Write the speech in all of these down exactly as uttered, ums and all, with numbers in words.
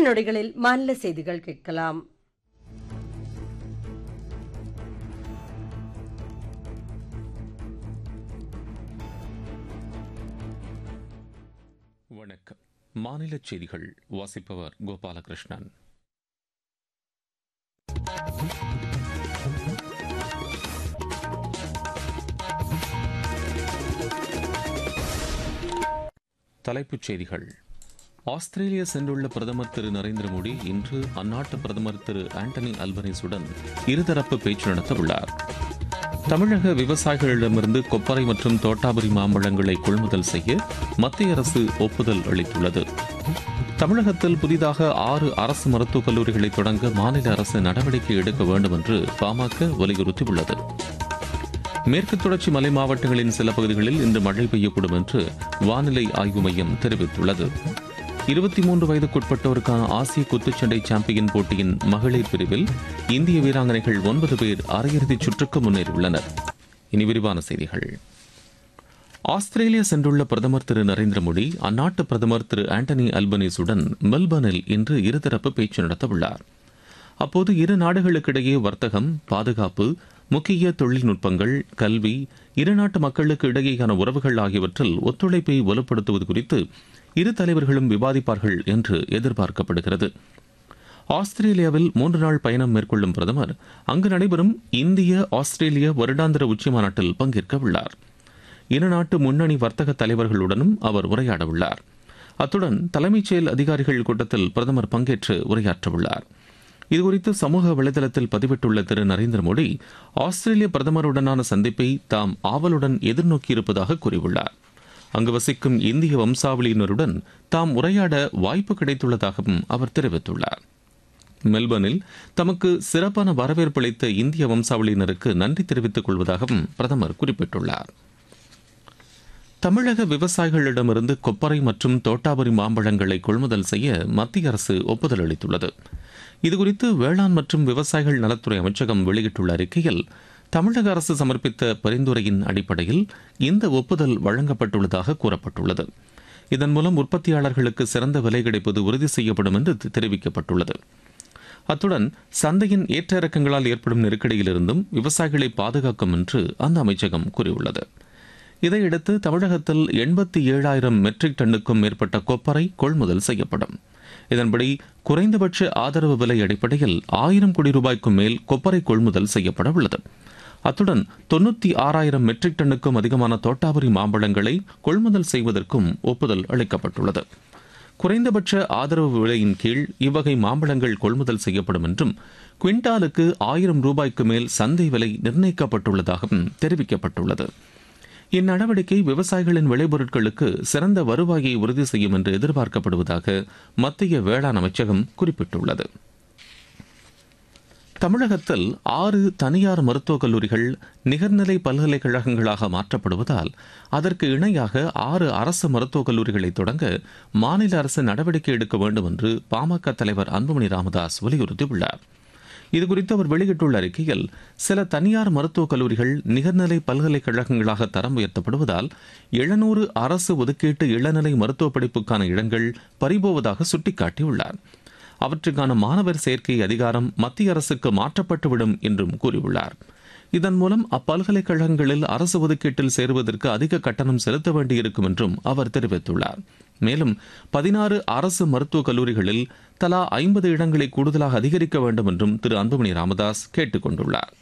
நொடிகளில் மாநில செய்திகள் கேட்கலாம். வணக்கம். மாநில செய்திகள் வாசிப்பவர் கோபாலகிருஷ்ணன். தலைப்புச் செய்திகள். ஆஸ்திரேலியா சென்றுள்ள பிரதமர் திரு நரேந்திர மோடி இன்று அந்நாட்டு பிரதமர் திரு ஆண்டனி அல்பனீசுடன் இருதரப்பு பேச்சு நடத்த உள்ளார். தமிழக விவசாயிகளிடமிருந்து கொப்பரை மற்றும் தோட்டாபுரி மாம்பழங்களை கொள்முதல் செய்ய மத்திய அரசு ஒப்புதல் அளித்துள்ளது. தமிழகத்தில் புதிதாக ஆறு அரசு மருத்துவக் கல்லூரிகளை தொடங்க மாநில அரசு நடவடிக்கை எடுக்க வேண்டும் என்று பாமக வலியுறுத்தியுள்ளது. மேற்கு தொடர்ச்சி மலை மாவட்டங்களின் சில பகுதிகளில் இன்று மழை பெய்யக்கூடும் என்று வானிலை ஆய்வு மையம் தெரிவித்துள்ளது. இருபத்தி மூன்று வயதுக்குட்பட்டோருக்கான ஆசிய குத்துச்சண்டை சாம்பியன் போட்டியின் மகளிர் பிரிவில் இந்திய வீராங்கனைகள் ஒன்பது பேர் அரையிறுதிச் சுற்றுக்கு முன்னேறியுள்ளனர். இனி விரிவான செய்திகள். ஆஸ்திரேலியா சென்றுள்ள பிரதமர் திரு நரேந்திர மோடி அந்நாட்டு பிரதமர் திரு ஆண்டனி அல்பனீசுடன் மெல்பர்னில் இன்று இருதரப்பு பேச்சு நடத்தவுள்ளார். அப்போது இரு நாடுகளுக்கிடையே வர்த்தகம், பாதுகாப்பு, முக்கிய தொழில்நுட்பங்கள், கல்வி, இரு நாட்டு மக்களுக்கு இடையேயான உறவுகள் ஆகியவற்றில் ஒத்துழைப்பை வலுப்படுத்துவது குறித்து இரு தலைவர்களும் விவாதிப்பார்கள் என்று எதிர்பார்க்கப்படுகிறது. ஆஸ்திரேலியாவில் மூன்று நாள் பயணம் மேற்கொள்ளும் பிரதமர் அங்கு நடைபெறும் இந்திய ஆஸ்திரேலிய வருடாந்திர உச்சி மாநாட்டில் பங்கேற்க உள்ளார். இரு நாட்டு முன்னணி வர்த்தக தலைவர்களுடனும் அவர் உரையாட உள்ளார். அத்துடன் தலைமைச் செயல் அதிகாரிகள் கூட்டத்தில் பிரதமர் பங்கேற்று உரையாற்றவுள்ளார். இதுகுறித்து சமூக வலைதளத்தில் பதிவிட்டுள்ள திரு நரேந்திர மோடி ஆஸ்திரேலிய பிரதமருடனான சந்திப்பை தாம் ஆவலுடன் எதிர்நோக்கியிருப்பதாக கூறியுள்ளார். அங்கு வசிக்கும் இந்திய வம்சாவளியினருடன் தாம் உரையாட வாய்ப்பு கிடைத்துள்ளதாகவும் அவர் தெரிவித்துள்ளார். மெல்பர்னில் தமக்கு சிறப்பான வரவேற்பு அளித்த இந்திய வம்சாவளியினருக்கு நன்றி தெரிவித்துக் கொள்வதாகவும் பிரதமர் குறிப்பிட்டுள்ளார். தமிழக விவசாயிகளிடமிருந்து கொப்பரை மற்றும் தோட்டாபுரி மாம்பழங்களை கொள்முதல் செய்ய மத்திய அரசு ஒப்புதல் அளித்துள்ளது. இதுகுறித்து வேளாண் மற்றும் விவசாயிகள் நலத்துறை அமைச்சகம் வெளியிட்டுள்ள அறிக்கையில் தமிழக அரசு சமர்ப்பித்த பரிந்துரையின் அடிப்படையில் இந்த ஒப்புதல் வழங்கப்பட்டுள்ளதாக கூறப்பட்டுள்ளது. இதன் மூலம் உற்பத்தியாளர்களுக்கு சிறந்த விலை கிடைப்பது உறுதி செய்யப்படும் என்று தெரிவிக்கப்பட்டுள்ளது. அத்துடன் சந்தையின் ஏற்ற இறக்கங்களால் ஏற்படும் நெருக்கடியிலிருந்தும் விவசாயிகளை பாதுகாக்கும் என்று அந்த அமைச்சகம் கூறியுள்ளது. இதையடுத்து தமிழகத்தில் எண்பத்தி ஏழாயிரம் மெட்ரிக் டன்னுக்கும் மேற்பட்ட கொப்பரை கொள்முதல் செய்யப்படும். இதன்படி குறைந்தபட்ச ஆதரவு விலை அடிப்படையில் ஆயிரம் கோடி ரூபாய்க்கும் மேல் கொப்பரை கொள்முதல் செய்யப்பட உள்ளது. அத்துடன் தொன்னூத்தி ஆறாயிரம் மெட்ரிக் டன்னுக்கும் அதிகமான தோட்டாபுரி மாம்பழங்களை கொள்முதல் செய்வதற்கும் ஒப்புதல் அளிக்கப்பட்டுள்ளது. குறைந்தபட்ச ஆதரவு விலையின் கீழ் இவ்வகை மாம்பழங்கள் கொள்முதல் செய்யப்படும் என்றும் குவிண்டாலுக்கு ஆயிரம் ரூபாய்க்கு மேல் சந்தை விலை நிர்ணயிக்கப்பட்டுள்ளதாகவும் தெரிவிக்கப்பட்டுள்ளது. இந்நடவடிக்கை விவசாயிகளின் விளைபொருட்களுக்கு சிறந்த வருவாயை உறுதி செய்யும் என்று எதிர்பார்க்கப்படுவதாக மத்திய வேளாண் அமைச்சகம் குறிப்பிட்டுள்ளது. தமிழகத்தில் ஆறு தனியார் மருத்துவக் கல்லூரிகள் நிகர்நிலை பல்கலைக்கழகங்களாக மாற்றப்படுவதால் அதற்கு இணையாக ஆறு அரசு மருத்துவக் கல்லூரிகளை தொடங்க மாநில அரசு நடவடிக்கை எடுக்க வேண்டும் என்று பாமக தலைவர் அன்புமணி ராமதாஸ் வலியுறுத்தியுள்ளார். இதுகுறித்து அவர் வெளியிட்டுள்ள அறிக்கையில் சில தனியார் மருத்துவக் கல்லூரிகள் நிகர்நிலை பல்கலைக்கழகங்களாக தரம் உயர்த்தப்படுவதால் எழுநூறு அரசு ஒதுக்கீட்டு இளநிலை மருத்துவ படிப்புக்கான இடங்கள் பறிபோவதாக சுட்டிக்காட்டியுள்ளார். அவற்றுக்கான மாணவர் சேர்க்கை அதிகாரம் மத்திய அரசுக்கு மாற்றப்பட்டுவிடும் என்றும் கூறியுள்ளார். இதன் மூலம் அப்பல்கலைக்கழகங்களில் அரசு ஒதுக்கீட்டில் சேருவதற்கு அதிக கட்டணம் செலுத்த வேண்டியிருக்கும் என்றும் அவர் தெரிவித்துள்ளார். மேலும் பதினாறு அரசு மருத்துவக் கல்லூரிகளில் தலா ஐம்பது இடங்களை கூடுதலாக அதிகரிக்க வேண்டும் என்றும் திரு அன்புமணி ராமதாஸ் கேட்டுக் கொண்டுள்ளார்.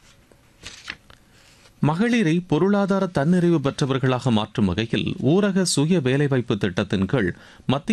மகளிரை பொருளாதார தன்னிறைவு பெற்றவர்களாக மாற்றும் வகையில் ஊரக சுய வேலைவாய்ப்பு திட்டத்தின் கீழ் மத்திய